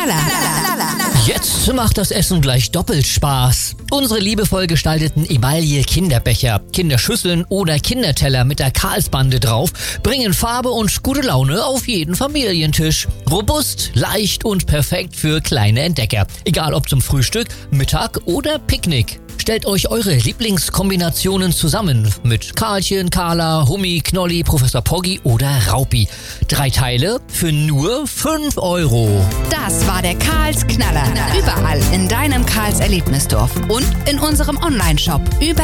Knaller. Jetzt macht das Essen gleich doppelt Spaß. Unsere liebevoll gestalteten Emaille-Kinderbecher, Kinderschüsseln oder Kinderteller mit der Karlsbande drauf bringen Farbe und gute Laune auf jeden Familientisch. Robust, leicht und perfekt für kleine Entdecker. Egal ob zum Frühstück, Mittag oder Picknick. Stellt euch eure Lieblingskombinationen zusammen mit Karlchen, Carla, Hummi, Knolli, Professor Poggi oder Raupi. 3 Teile für nur 5 €. Das war der Karls Knaller. Überall in deinem Karls Erlebnisdorf und in unserem Onlineshop.